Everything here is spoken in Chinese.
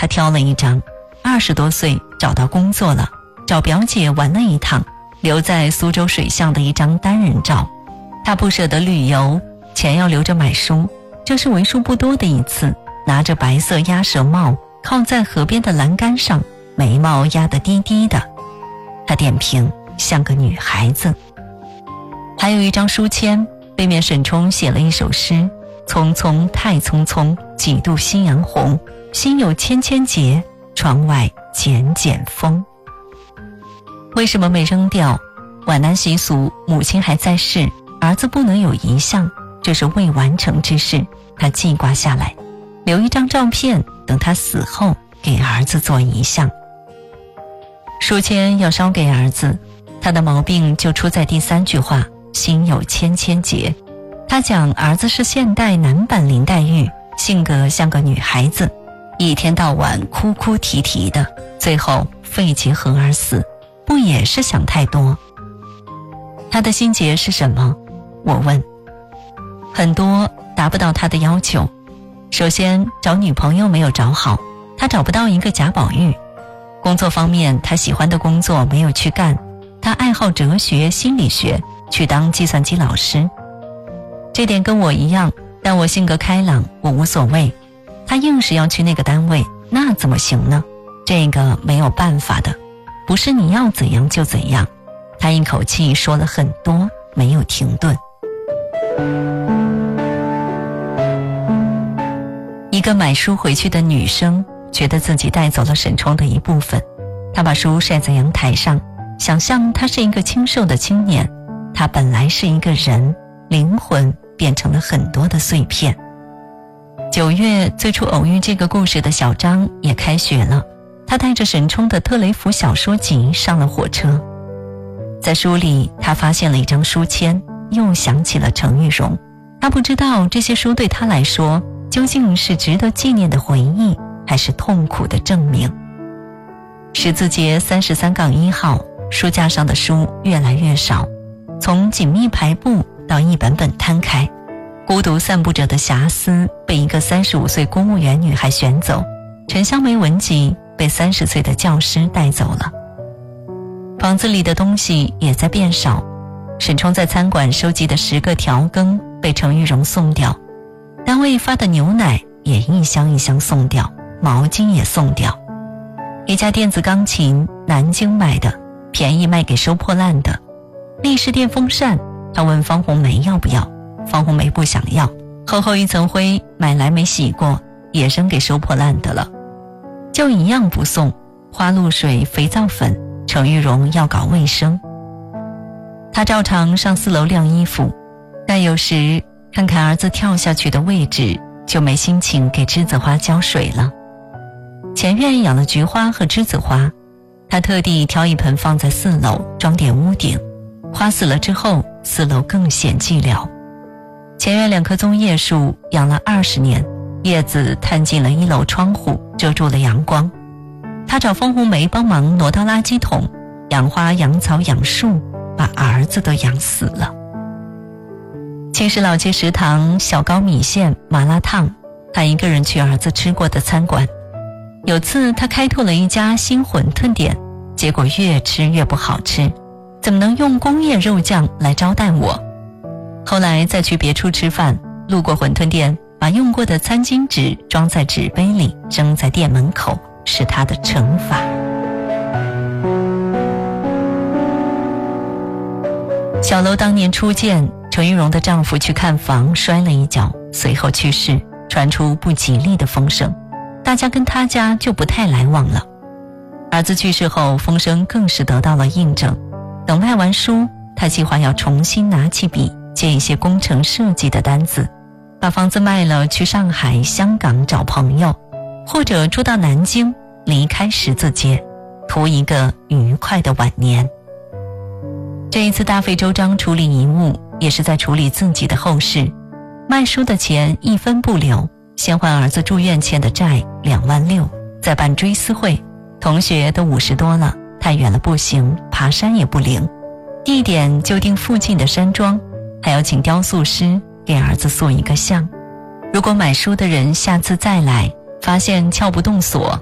他挑了一张20多岁找到工作了，找表姐玩了一趟，留在苏州水巷的一张单人照。他不舍得旅游，钱要留着买书，这是为数不多的一次，拿着白色鸭舌帽靠在河边的栏杆上，眉毛压得低低的。他点评像个女孩子。还有一张书签，背面沈冲写了一首诗：匆匆太匆匆，几度夕阳红，心有千千结，窗外剪剪风。为什么没扔掉？皖南习俗，母亲还在世，儿子不能有遗像，这是未完成之事，他记挂下来，留一张照片，等他死后给儿子做遗像。书签要烧给儿子，他的毛病就出在第3句话，心有千千结。他讲儿子是现代男版林黛玉，性格像个女孩子，一天到晚哭哭啼啼的，最后肺结核而死，不也是想太多？他的心结是什么？我问。很多达不到他的要求。首先，找女朋友没有找好，他找不到一个贾宝玉。工作方面，他喜欢的工作没有去干，他爱好哲学、心理学，去当计算机老师。这点跟我一样，但我性格开朗，我无所谓。他硬是要去那个单位，那怎么行呢？这个没有办法的，不是你要怎样就怎样。他一口气说了很多，没有停顿。一个买书回去的女生，觉得自己带走了沈冲的一部分。她把书晒在阳台上，想象他是一个清瘦的青年，他本来是一个人，灵魂变成了很多的碎片。9月最初偶遇这个故事的小张也开学了，他带着沈冲的特雷弗小说集上了火车。在书里，他发现了一张书签，又想起了程玉荣。他不知道这些书对他来说究竟是值得纪念的回忆，还是痛苦的证明。十字街33-1号，书架上的书越来越少，从紧密排布到一本本摊开。孤独散步者的遐思被一个35岁公务员女孩选走，沉香梅文集被30岁的教师带走了。房子里的东西也在变少，沈冲在餐馆收集的10个调羹被程玉荣送掉，单位发的牛奶也一箱一箱送掉，毛巾也送掉。一家电子钢琴，南京买的，便宜卖给收破烂的。立式电风扇，他问方红梅要不要，方红梅不想要，厚厚一层灰，买来没洗过，也扔给收破烂的了。就一样不送，花露水、肥皂粉，程玉荣要搞卫生。他照常上4楼晾衣服，但有时看看儿子跳下去的位置，就没心情给栀子花浇水了。前院养了菊花和栀子花，他特地挑一盆放在4楼，装点屋顶。花死了之后，4楼更显寂寥。前院2棵棕叶树养了20年，叶子探进了1楼窗户，遮住了阳光。他找方红梅帮忙挪到垃圾桶，养花养草养树，把儿子都养死了。青石老街食堂小糕米线麻辣烫，他一个人去儿子吃过的餐馆。有次他开拓了一家新馄饨店，结果越吃越不好吃，怎么能用工业肉酱来招待我？后来再去别处吃饭，路过馄饨店，把用过的餐巾纸装在纸杯里扔在店门口，是他的惩罚。小楼当年初见，程玉荣的丈夫去看房摔了一跤，随后去世，传出不吉利的风声，大家跟他家就不太来往了。儿子去世后，风声更是得到了印证。等卖完书，他计划要重新拿起笔，接一些工程设计的单子，把房子卖了，去上海、香港找朋友，或者住到南京，离开十字街，图一个愉快的晚年。这一次大费周章处理遗物，也是在处理自己的后事。卖书的钱一分不留，先还儿子住院欠的债2万6，再办追思会。同学都50多了，太远了不行，爬山也不灵，地点就定附近的山庄，还要请雕塑师给儿子塑一个像。如果买书的人下次再来，发现撬不动锁，